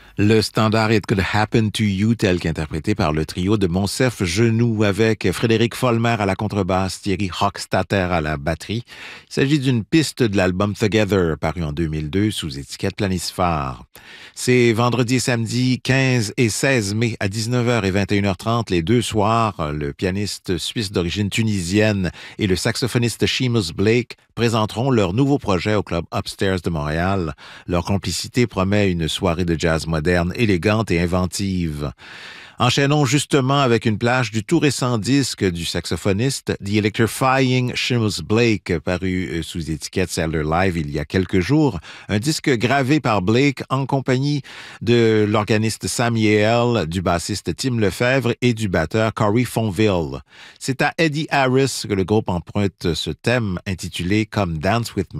Le standard It Could Happen to You, tel qu'interprété par le trio de Monsef Genoux avec Frédéric Folmer à la contrebasse, Thierry Hochstatter à la batterie. Il s'agit d'une piste de l'album Together, paru en 2002 sous étiquette Planisphare. C'est vendredi et samedi 15 et 16 mai à 19h et 21h30 les deux soirs. Le pianiste suisse d'origine tunisienne et le saxophoniste Seamus Blake présenteront leur nouveau projet au club Upstairs de Montréal. Leur complicité promet une soirée de jazz moderne, élégante et inventive. Enchaînons justement avec une plage du tout récent disque du saxophoniste The Electrifying Seamus Blake, paru sous étiquette Sailor Live il y a quelques jours. Un disque gravé par Blake en compagnie de l'organiste Sam Yale, du bassiste Tim Lefebvre et du batteur Corey Fonville. C'est à Eddie Harris que le groupe emprunte ce thème intitulé Come Dance With Me.